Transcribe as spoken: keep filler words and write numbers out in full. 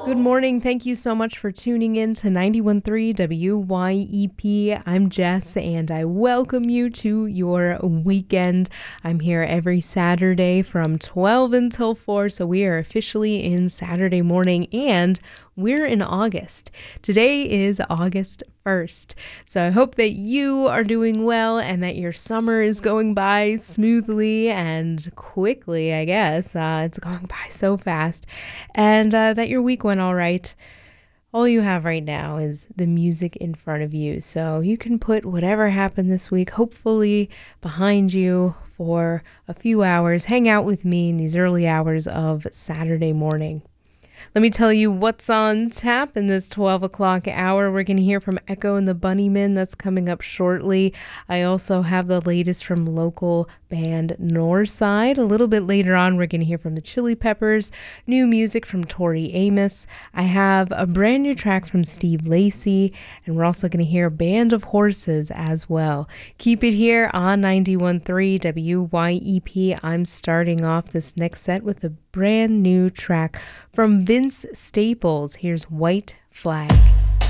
Good morning. Thank you so much for tuning in to ninety-one point three W Y E P. I'm Jess, and I welcome you to your weekend. I'm here every Saturday from twelve until four, so we are officially in Saturday morning, and we're in August. Today is August first, so I hope that you are doing well and that your summer is going by smoothly and quickly, I guess. Uh, it's going by so fast, and uh, that your week went all right. All you have right now is the music in front of you, so you can put whatever happened this week, hopefully behind you for a few hours. Hang out with me in these early hours of Saturday morning. Let me tell you what's on tap in this twelve o'clock hour. We're going to hear from Echo and the Bunnymen. That's coming up shortly. I also have the latest from local band Northside. A little bit later on, we're going to hear from the Chili Peppers, new music from Tori Amos. I have a brand new track from Steve Lacy, and we're also going to hear Band of Horses as well. Keep it here on ninety-one point three W Y E P. I'm starting off this next set with a brand new track from Vince Staples. Here's White Flag.